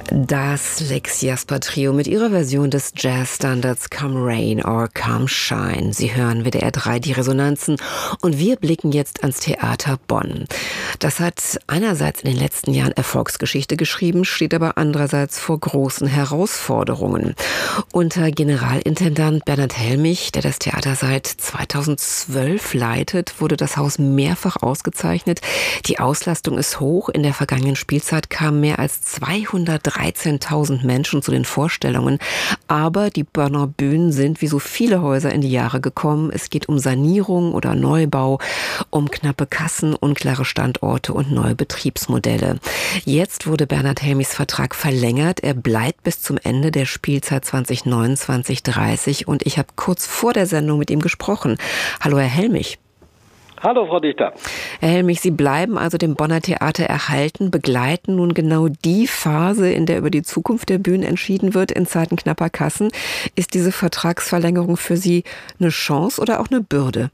Das Lex Jasper Trio mit ihrer Version des Jazzstandards Come Rain or Come Shine. Sie hören WDR 3 die Resonanzen und wir blicken jetzt ans Theater Bonn. Das hat einerseits in den letzten Jahren Erfolgsgeschichte geschrieben, steht aber andererseits vor großen Herausforderungen. Unter Generalintendant Bernhard Helmich, der das Theater seit 2012 leitet, wurde das Haus mehrfach ausgezeichnet. Die Auslastung ist hoch. In der vergangenen Spielzeit kamen mehr als 213.000 Menschen zu den Vorstellungen. Aber die Bonner Bühnen sind wie so viele Häuser in die Jahre gekommen. Es geht um Sanierung oder Neubau, um knappe Kassen, unklare Standorte und neue Betriebsmodelle. Jetzt wurde Bernhard Helmichs Vertrag verlängert. Er bleibt bis zum Ende der Spielzeit 2029/30 und ich habe kurz vor der Sendung mit ihm gesprochen. Hallo, Herr Helmich. Hallo, Frau Dichter. Herr Helmich, Sie bleiben also dem Bonner Theater erhalten, begleiten nun genau die Phase, in der über die Zukunft der Bühnen entschieden wird in Zeiten knapper Kassen. Ist diese Vertragsverlängerung für Sie eine Chance oder auch eine Bürde?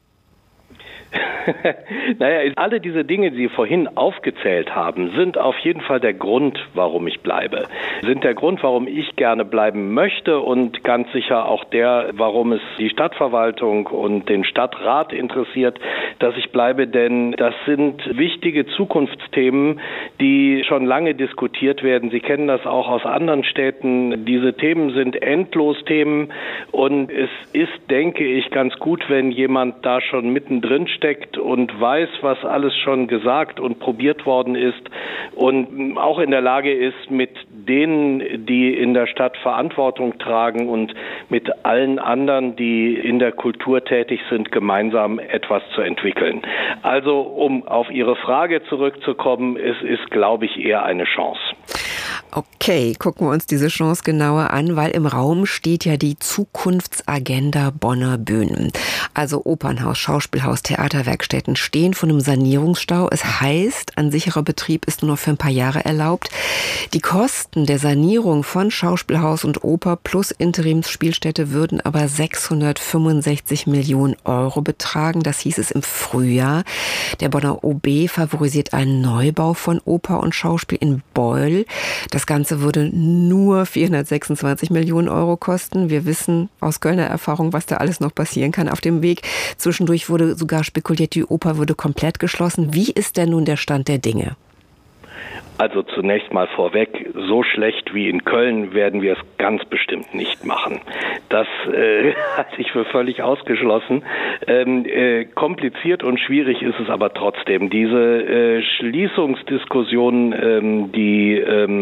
Naja, alle diese Dinge, die Sie vorhin aufgezählt haben, sind auf jeden Fall der Grund, warum ich bleibe. Sind der Grund, warum ich gerne bleiben möchte und ganz sicher auch der, warum es die Stadtverwaltung und den Stadtrat interessiert, dass ich bleibe, denn das sind wichtige Zukunftsthemen, die schon lange diskutiert werden. Sie kennen das auch aus anderen Städten. Diese Themen sind Endlosthemen und es ist, denke ich, ganz gut, wenn jemand da schon mittendrin steckt und weiß, was alles schon gesagt und probiert worden ist und auch in der Lage ist, mit denen, die in der Stadt Verantwortung tragen und mit allen anderen, die in der Kultur tätig sind, gemeinsam etwas zu entwickeln. Also, um auf Ihre Frage zurückzukommen, es ist, glaube ich, eher eine Chance. Okay, gucken wir uns diese Chance genauer an, weil im Raum steht ja die Zukunftsagenda Bonner Bühnen. Also Opernhaus, Schauspielhaus, Theaterwerkstätten stehen vor einem Sanierungsstau. Es heißt, ein sicherer Betrieb ist nur noch für ein paar Jahre erlaubt. Die Kosten der Sanierung von Schauspielhaus und Oper plus Interimsspielstätte würden aber 665 Millionen Euro betragen. Das hieß es im Frühjahr. Der Bonner OB favorisiert einen Neubau von Oper und Schauspiel in Beul. Das Ganze würde nur 426 Millionen Euro kosten. Wir wissen aus Kölner Erfahrung, was da alles noch passieren kann auf dem Weg. Zwischendurch wurde sogar spekuliert, die Oper würde komplett geschlossen. Wie ist denn nun der Stand der Dinge? Also zunächst mal vorweg, so schlecht wie in Köln werden wir es ganz bestimmt nicht machen. Das halte ich für völlig ausgeschlossen. Kompliziert und schwierig ist es aber trotzdem. Diese Schließungsdiskussionen, die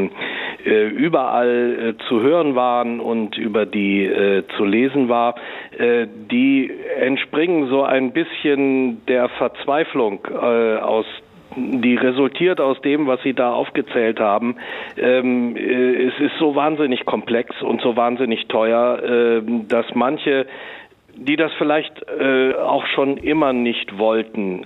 überall zu hören waren und über die zu lesen war, die entspringen so ein bisschen der Verzweiflung die resultiert aus dem, was Sie da aufgezählt haben. Es ist so wahnsinnig komplex und so wahnsinnig teuer, dass manche, die das vielleicht auch schon immer nicht wollten,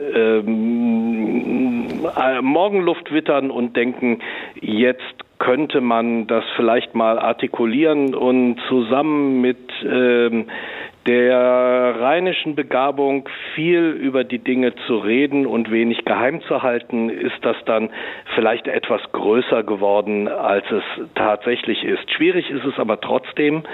Morgenluft wittern und denken, jetzt könnte man das vielleicht mal artikulieren und zusammen mit der rheinischen Begabung, viel über die Dinge zu reden und wenig geheim zu halten, ist das dann vielleicht etwas größer geworden, als es tatsächlich ist. Schwierig ist es aber trotzdem.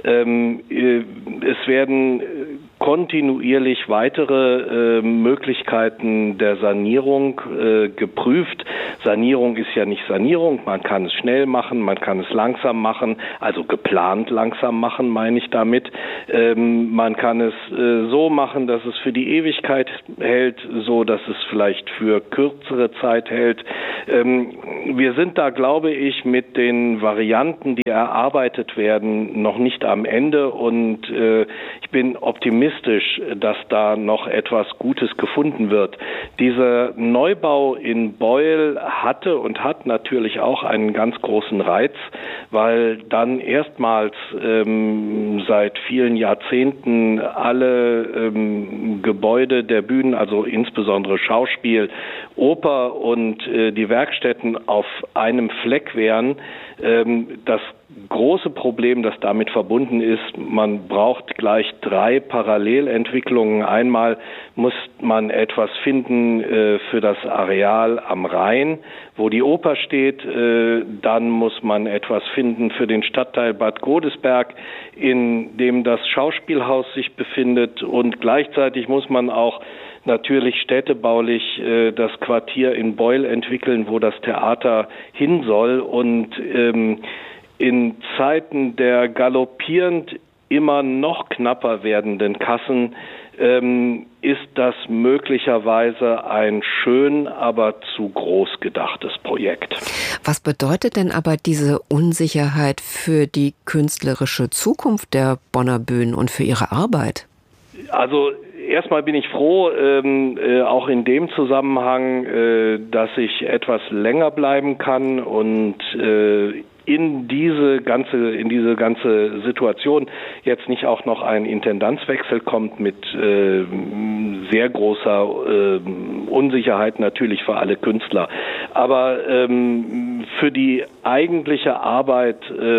Es werden kontinuierlich weitere Möglichkeiten der Sanierung geprüft. Sanierung ist ja nicht Sanierung. Man kann es schnell machen, man kann es langsam machen, also geplant langsam machen, meine ich damit. Man kann es so machen, dass es für die Ewigkeit hält, so dass es vielleicht für kürzere Zeit hält. Wir sind da, glaube ich, mit den Varianten, die erarbeitet werden, noch nicht am Ende und ich bin optimistisch, dass da noch etwas Gutes gefunden wird. Dieser Neubau in Beul hatte und hat natürlich auch einen ganz großen Reiz, weil dann erstmals seit vielen Jahrzehnten alle Gebäude der Bühnen, also insbesondere Schauspiel, Oper und die Werkstätten auf einem Fleck wären. Das große Problem, das damit verbunden ist, man braucht gleich 3 parallele Parallelentwicklungen. Einmal muss man etwas finden für das Areal am Rhein, wo die Oper steht. Dann muss man etwas finden für den Stadtteil Bad Godesberg, in dem das Schauspielhaus sich befindet. Und gleichzeitig muss man auch natürlich städtebaulich das Quartier in Beul entwickeln, wo das Theater hin soll. Und in Zeiten der galoppierend immer noch knapper werdenden Kassen ist das möglicherweise ein schön, aber zu groß gedachtes Projekt. Was bedeutet denn aber diese Unsicherheit für die künstlerische Zukunft der Bonner Bühnen und für Ihre Arbeit? Also erstmal bin ich froh, auch in dem Zusammenhang, dass ich etwas länger bleiben kann und in diese ganze Situation jetzt nicht auch noch ein Intendanzwechsel kommt mit sehr großer Unsicherheit natürlich für alle Künstler. Aber für die eigentliche Arbeit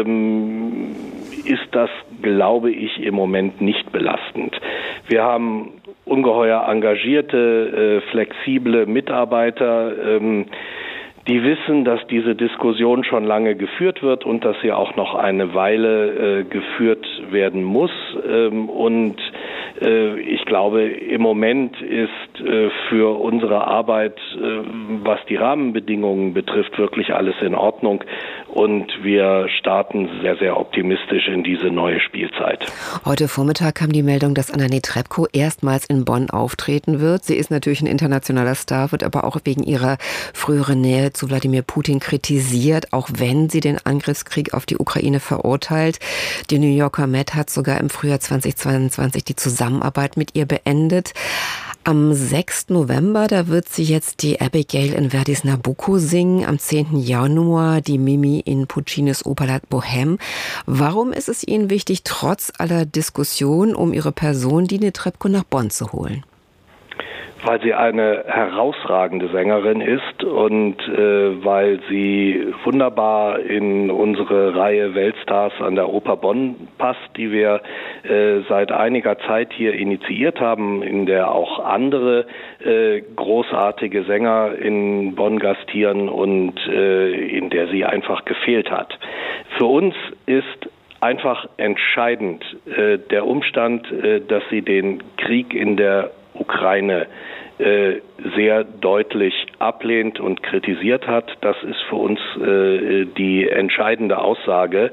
ist das, glaube ich, im Moment nicht belastend. Wir haben ungeheuer engagierte, flexible Mitarbeiter, die wissen, dass diese Diskussion schon lange geführt wird und dass sie auch noch eine Weile geführt werden muss. Und ich glaube, im Moment ist für unsere Arbeit, was die Rahmenbedingungen betrifft, wirklich alles in Ordnung. Und wir starten sehr, sehr optimistisch in diese neue Spielzeit. Heute Vormittag kam die Meldung, dass Anna Netrebko erstmals in Bonn auftreten wird. Sie ist natürlich ein internationaler Star, wird aber auch wegen ihrer früheren Nähe zu Wladimir Putin kritisiert, auch wenn sie den Angriffskrieg auf die Ukraine verurteilt. Die New Yorker Met hat sogar im Frühjahr 2022 die Zusammenarbeit mit ihr beendet. Am 6. November, da wird sie jetzt die Abigail in Verdis Nabucco singen. Am 10. Januar die Mimi in Puccinis Oper La Bohème. Warum ist es Ihnen wichtig, trotz aller Diskussion um Ihre Person, die Netrebko nach Bonn zu holen? Weil sie eine herausragende Sängerin ist und weil sie wunderbar in unsere Reihe Weltstars an der Oper Bonn passt, die wir seit einiger Zeit hier initiiert haben, in der auch andere großartige Sänger in Bonn gastieren und in der sie einfach gefehlt hat. Für uns ist einfach entscheidend der Umstand, dass sie den Krieg in der Ukraine sehr deutlich ablehnt und kritisiert hat. Das ist für uns die entscheidende Aussage.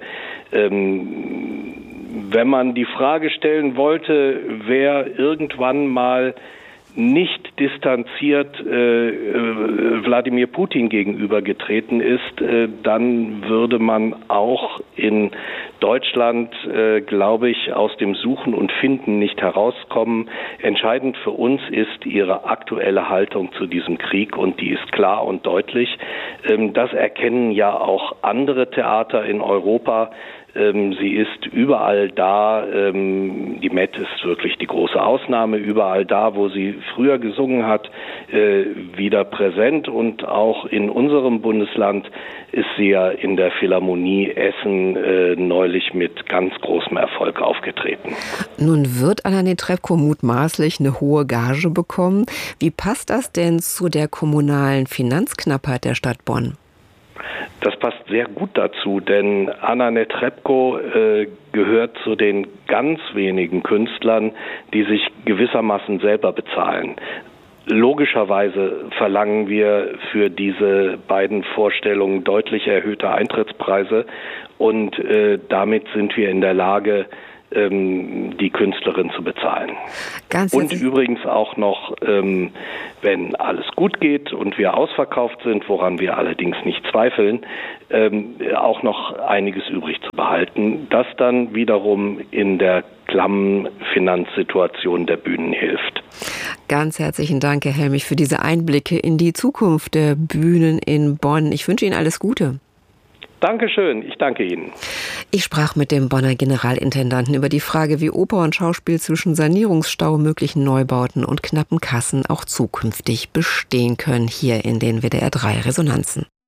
Wenn man die Frage stellen wollte, wer irgendwann mal nicht distanziert Wladimir Putin gegenübergetreten ist, dann würde man auch in Deutschland, glaube ich, aus dem Suchen und Finden nicht herauskommen. Entscheidend für uns ist ihre aktuelle Haltung zu diesem Krieg und die ist klar und deutlich. Das erkennen ja auch andere Theater in Europa. Sie ist überall da, die Met ist wirklich die große Ausnahme, überall da, wo sie früher gesungen hat, wieder präsent und auch in unserem Bundesland ist sie ja in der Philharmonie Essen neulich mit ganz großem Erfolg aufgetreten. Nun wird Anna Netrebko mutmaßlich eine hohe Gage bekommen. Wie passt das denn zu der kommunalen Finanzknappheit der Stadt Bonn? Das passt sehr gut dazu, denn Anna Netrebko gehört zu den ganz wenigen Künstlern, die sich gewissermaßen selber bezahlen. Logischerweise verlangen wir für diese beiden Vorstellungen deutlich erhöhte Eintrittspreise und damit sind wir in der Lage, die Künstlerin zu bezahlen. Und übrigens auch noch, wenn alles gut geht und wir ausverkauft sind, woran wir allerdings nicht zweifeln, auch noch einiges übrig zu behalten, das dann wiederum in der klammen Finanzsituation der Bühnen hilft. Ganz herzlichen Dank, Herr Helmich, für diese Einblicke in die Zukunft der Bühnen in Bonn. Ich wünsche Ihnen alles Gute. Dankeschön, ich danke Ihnen. Ich sprach mit dem Bonner Generalintendanten über die Frage, wie Oper und Schauspiel zwischen Sanierungsstau, möglichen Neubauten und knappen Kassen auch zukünftig bestehen können, hier in den WDR 3 Resonanzen.